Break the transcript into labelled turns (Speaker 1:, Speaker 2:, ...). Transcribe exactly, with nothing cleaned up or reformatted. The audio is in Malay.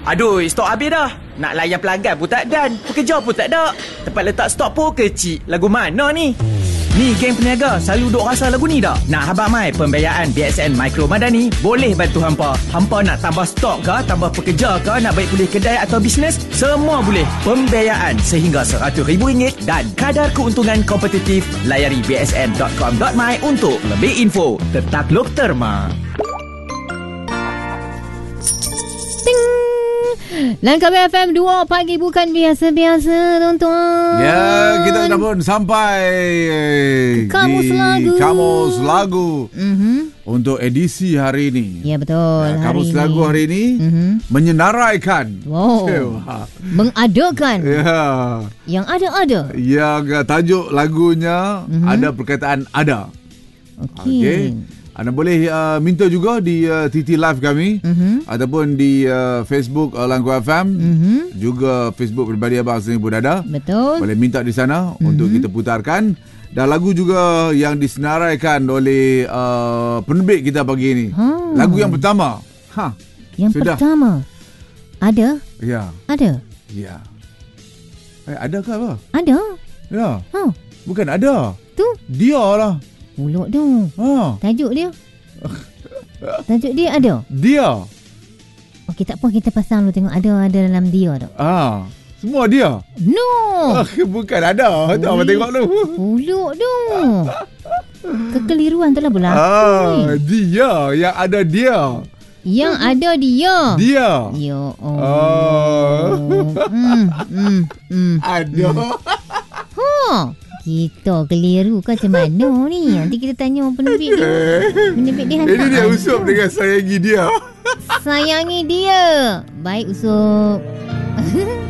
Speaker 1: Aduh, stok habis dah. Nak layan pelanggan pun tak dan. Pekerja pun tak ada. Tempat letak stok pun kecil. Lagu mana ni? Ni geng peniaga selalu duk rasa lagu ni tak? Nak habaq mai pembiayaan B S N Micro Madani boleh bantu hampa. Hampa nak tambah stok ke, tambah pekerja ke, nak baik pulih kedai atau bisnes, semua boleh. Pembiayaan sehingga seratus ribu ringgit dan kadar keuntungan kompetitif. Layari b s n dot com dot my untuk lebih info. Tetakluk terma.
Speaker 2: Langkah B F M dua pagi bukan biasa-biasa, tuan-tuan.
Speaker 3: Ya, kita dah pun sampai
Speaker 2: Kamus
Speaker 3: di
Speaker 2: Lagu.
Speaker 3: Kamus Lagu
Speaker 2: Mm-hmm.
Speaker 3: untuk edisi hari ini.
Speaker 2: Ya, betul.
Speaker 3: Ya, Kamus
Speaker 2: hari
Speaker 3: Lagu
Speaker 2: ini.
Speaker 3: hari ini
Speaker 2: Mm-hmm.
Speaker 3: menyenaraikan.
Speaker 2: Wow.
Speaker 3: Sewa.
Speaker 2: Mengadakan.
Speaker 3: Ya.
Speaker 2: Yang ada-ada.
Speaker 3: Yang tajuk lagunya
Speaker 2: Mhm.
Speaker 3: ada perkataan ada.
Speaker 2: Okey.
Speaker 3: Okey. Anda boleh uh, minta juga di uh, T T Live kami
Speaker 2: Mhm.
Speaker 3: ataupun di uh, Facebook uh, Langku F M,
Speaker 2: Mhm.
Speaker 3: juga Facebook Pribadi Abang Seni pun ada.
Speaker 2: Betul.
Speaker 3: Boleh minta di sana
Speaker 2: Mhm.
Speaker 3: untuk kita putarkan. Dan lagu juga yang disenaraikan oleh uh, penerbit kita pagi ini.
Speaker 2: Ha.
Speaker 3: Lagu yang pertama. Ha.
Speaker 2: Yang
Speaker 3: Sudah.
Speaker 2: pertama. Ada?
Speaker 3: Ya.
Speaker 2: Ada?
Speaker 3: Ya. Eh, ada ke apa?
Speaker 2: Ada?
Speaker 3: Ya.
Speaker 2: Ha.
Speaker 3: Bukan ada.
Speaker 2: Tu.
Speaker 3: Dia lah.
Speaker 2: Mulut tu.
Speaker 3: Ha.
Speaker 2: Tajuk dia. Tajuk dia ada.
Speaker 3: Dia.
Speaker 2: Okey, tak apa, kita pasang dulu tengok ada ada dalam dia tu.
Speaker 3: Ah. Semua dia.
Speaker 2: No.
Speaker 3: Ah, bukan ada. Tu apa tengok dulu.
Speaker 2: Mulut tu. Kekeliruan tu lah pula.
Speaker 3: Ah, dia yang ada dia.
Speaker 2: Yang ada dia.
Speaker 3: Dia.
Speaker 2: Ya Allah.
Speaker 3: Ah.
Speaker 2: Hmm, hmm, hmm.
Speaker 3: Ada.
Speaker 2: Ha. Kita keliru ke macam mana ni? Nanti kita tanya penerbit dia. Penerbit dia hantar.
Speaker 3: Ini dia
Speaker 2: ada.
Speaker 3: Usup dengan sayangi dia.
Speaker 2: Sayangi dia. Baik Usup.